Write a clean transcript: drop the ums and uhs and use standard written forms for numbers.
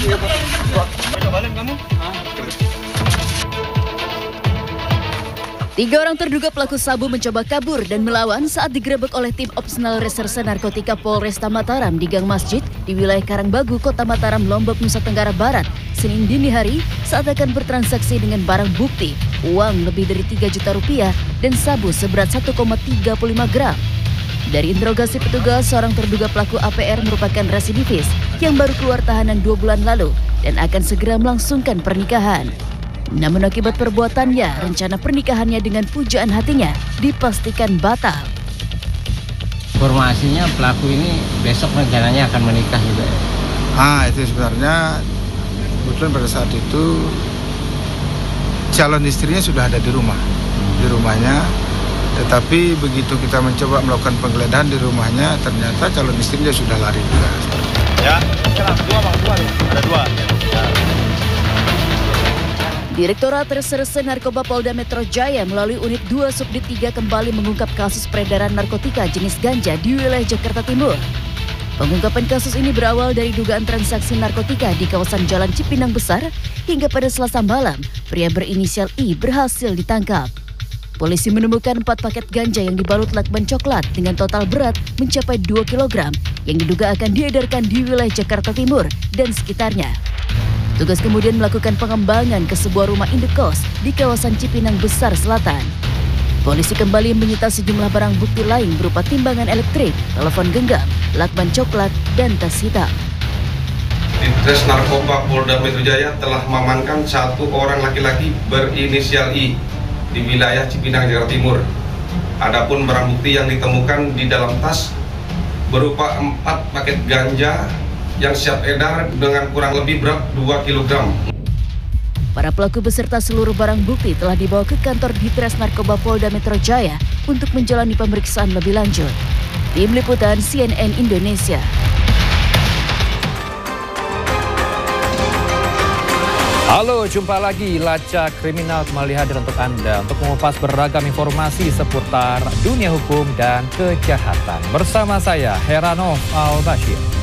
Tiga orang terduga pelaku sabu mencoba kabur dan melawan saat digerebek oleh tim opsional reserse narkotika Polresta Mataram di Gang Masjid di wilayah Karangbagu, Kota Mataram, Lombok, Nusa Tenggara Barat, Senin dini hari saat akan bertransaksi dengan barang bukti, uang lebih dari 3 juta rupiah dan sabu seberat 1,35 gram. Dari interogasi petugas, seorang terduga pelaku APR merupakan residivis yang baru keluar tahanan 2 bulan lalu dan akan segera melangsungkan pernikahan. Namun akibat perbuatannya, rencana pernikahannya dengan pujaan hatinya dipastikan batal. Informasinya pelaku ini besok rencananya akan menikah juga. Itu sebenarnya kebetulan pada saat itu calon istrinya sudah ada di rumahnya. Tetapi begitu kita mencoba melakukan penggeledahan di rumahnya, ternyata calon istrinya sudah lari juga. Ya, ada dua. Ya. Direktorat Reserse Narkoba Polda Metro Jaya melalui unit 2 Subdit 3 kembali mengungkap kasus peredaran narkotika jenis ganja di wilayah Jakarta Timur. Pengungkapan kasus ini berawal dari dugaan transaksi narkotika di kawasan Jalan Cipinang Besar hingga pada Selasa malam, pria berinisial I berhasil ditangkap. Polisi menemukan 4 paket ganja yang dibalut lakban coklat dengan total berat mencapai 2 kg yang diduga akan diedarkan di wilayah Jakarta Timur dan sekitarnya. Tugas kemudian melakukan pengembangan ke sebuah rumah indekos di kawasan Cipinang Besar Selatan. Polisi kembali menyita sejumlah barang bukti lain berupa timbangan elektrik, telepon genggam, lakban coklat, dan tas hitam. Ditres Narkoba Polda Metro Jaya telah mengamankan 1 orang laki-laki berinisial I di wilayah Cipinang, Jakarta Timur. Adapun barang bukti yang ditemukan di dalam tas berupa 4 paket ganja yang siap edar dengan kurang lebih berat 2 kg. Para pelaku beserta seluruh barang bukti telah dibawa ke kantor Ditres Narkoba Polda Metro Jaya untuk menjalani pemeriksaan lebih lanjut. Tim Liputan CNN Indonesia. Halo, jumpa lagi Lacak Kriminal kembali hadir untuk Anda untuk mengupas beragam informasi seputar dunia hukum dan kejahatan. Bersama saya Heranov Al-Bashir.